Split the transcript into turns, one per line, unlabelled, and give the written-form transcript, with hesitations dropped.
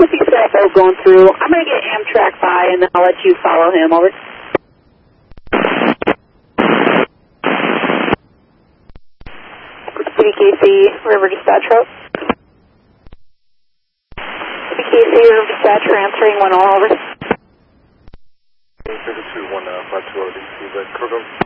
see Safo going through. I'm going to get Amtrak by, and then I'll let you follow him. Over. CBKC, River Dispatch Road. CBKC, River Dispatch, answering 1 over.
52-152 DC, but Kogo.